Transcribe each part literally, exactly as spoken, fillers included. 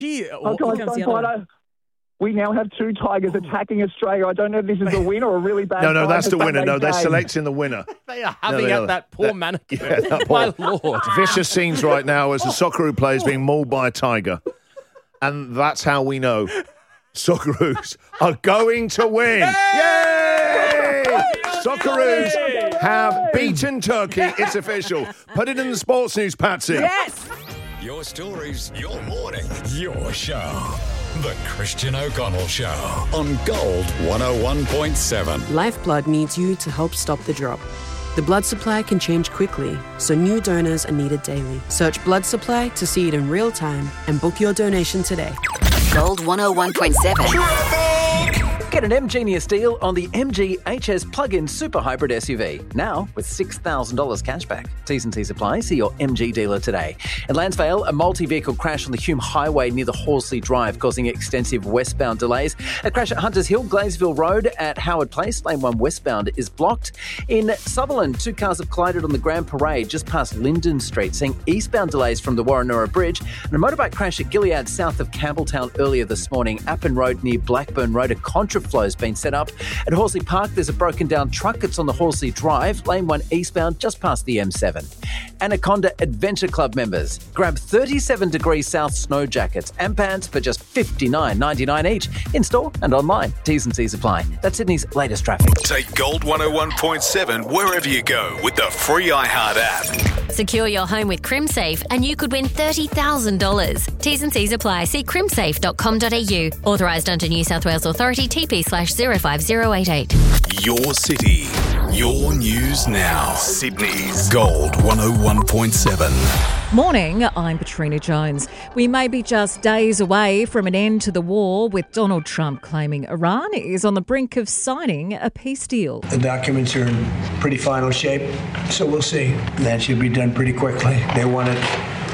Gee, Oh, oh, guys, here comes don't the other fight one. us. We now have two Tigers attacking Australia. I don't know if this is a win or a really bad No, no, that's the Tigers winner. No, they're game. selecting the winner. They are having they out are. that poor That- mannequin. Yeah, that My poor- lord. Vicious scenes right now as the Socceroo player is being mauled by a tiger. And that's how we know Socceroos are going to win. Yay! Socceroos have beaten Turkey. It's official. Put it in the sports news, Patsy. Yes! Your stories, your morning, your show. The Christian O'Connell Show on Gold one oh one point seven. Lifeblood needs you to help stop the drop. The blood supply can change quickly, so new donors are needed daily. Search blood supply to see it in real time and book your donation today. Gold one oh one point seven. Get an M Genius deal on the M G H S plug-in super hybrid S U V. Now with six thousand dollars cashback. T's and C's apply. See your M G dealer today. In Lansvale, a multi-vehicle crash on the Hume Highway near the Horsley Drive, causing extensive westbound delays. A crash at Hunters Hill, Glaysville Road at Howard Place. Lane one westbound is blocked. In Sutherland, two cars have collided on the Grand Parade just past Linden Street, seeing eastbound delays from the Warrenura Bridge. And a motorbike crash at Gilead south of Campbelltown earlier this morning. Appin Road near Blackburn Road, a contra flow's been set up. At Horsley Park, there's a broken down truck that's on the Horsley Drive, lane one eastbound, just past the M seven. Anaconda Adventure Club members, grab thirty-seven degrees south snow jackets and pants for just fifty-nine ninety-nine each, in store and online. T's and C's apply. That's Sydney's latest traffic. Take Gold one oh one point seven wherever you go with the free iHeart app. Secure your home with CrimSafe and you could win thirty thousand dollars. T's and C's apply. See crimsafe dot com dot a u. Authorised under New South Wales Authority, T P slash zero five zero eight eight. Your city, your news now. Sydney's Gold one oh one point seven. Morning, I'm Katrina Jones. We may be just days away from an end to the war, with Donald Trump claiming Iran is on the brink of signing a peace deal. The documents are in pretty final shape, so we'll see. That should be done pretty quickly. They want it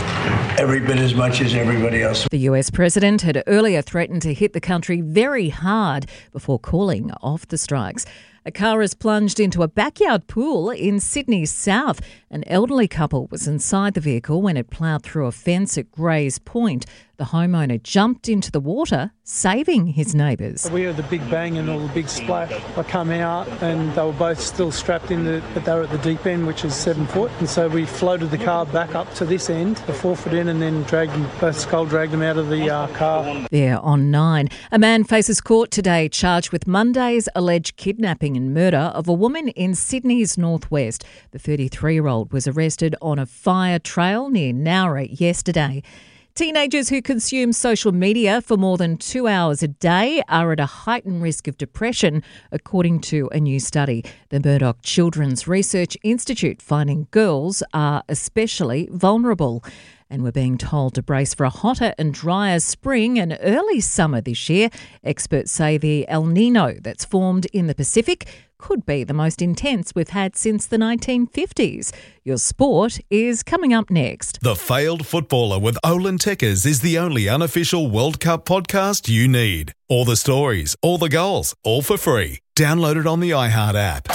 every bit as much as everybody else. The U S president had earlier threatened to hit the country very hard before calling off the strikes. A car has plunged into a backyard pool in Sydney's south. An elderly couple was inside the vehicle when it ploughed through a fence at Grays Point. The homeowner jumped into the water, saving his neighbours. We heard the big bang and all the big splash. I come out and they were both still strapped in, the, but they were at the deep end, which is seven foot. And so we floated the car back up to this end, the four foot in, and then dragged them, both skull dragged them out of the uh, car. There on nine. A man faces court today charged with Monday's alleged kidnapping and murder of a woman in Sydney's northwest. The thirty-three-year-old was arrested on a fire trail near Nowra yesterday. Teenagers who consume social media for more than two hours a day are at a heightened risk of depression, according to a new study. The Murdoch Children's Research Institute finding girls are especially vulnerable. And we're being told to brace for a hotter and drier spring and early summer this year. Experts say the El Nino that's formed in the Pacific could be the most intense we've had since the nineteen fifties. Your sport is coming up next. The Failed Footballer with Olin Tekkers is the only unofficial World Cup podcast you need. All the stories, all the goals, all for free. Download it on the iHeart app.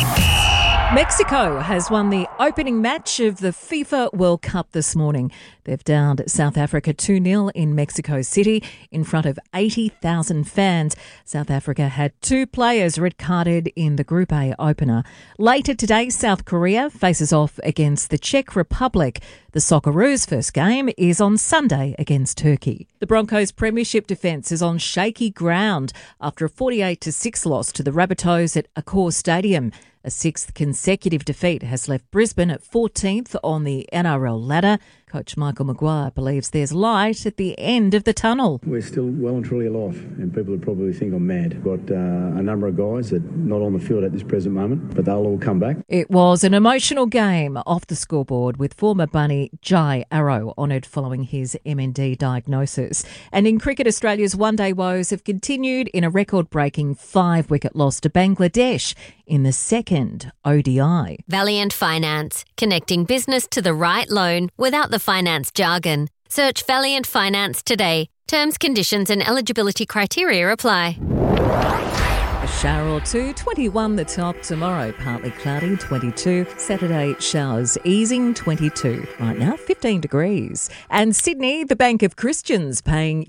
Mexico has won the opening match of the FIFA World Cup this morning. They've downed South Africa two nil in Mexico City in front of eighty thousand fans. South Africa had two players red-carded in the Group A opener. Later today, South Korea faces off against the Czech Republic. The Socceroos' first game is on Sunday against Turkey. The Broncos' premiership defence is on shaky ground after a forty-eight to six loss to the Rabbitohs at Accor Stadium. A sixth consecutive defeat has left Brisbane at fourteenth on the N R L ladder. Coach Michael Maguire believes there's light at the end of the tunnel. We're still well and truly alive, and people would probably think I'm mad. Got uh, a number of guys that are not on the field at this present moment, but they'll all come back. It was an emotional game off the scoreboard, with former bunny Jai Arrow honoured following his M N D diagnosis. And in cricket, Australia's one-day woes have continued in a record-breaking five-wicket loss to Bangladesh in the second O D I. Valiant Finance, connecting business to the right loan without the finance jargon. Search Valiant Finance today. Terms, conditions and eligibility criteria apply. shower or two. twenty-one the top. Tomorrow, partly cloudy, twenty-two. Saturday, showers easing, twenty-two. Right now, fifteen degrees. And Sydney, the Bank of Christians paying